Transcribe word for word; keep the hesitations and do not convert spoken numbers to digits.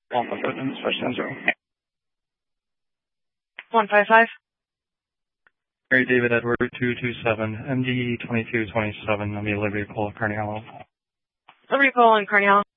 One five five, switch zero. One five five. Mary David Edward two two seven, M D E twenty-two twenty-seven, on the Liberty Pole, Carnegie. Liberty Pole in Carnegie.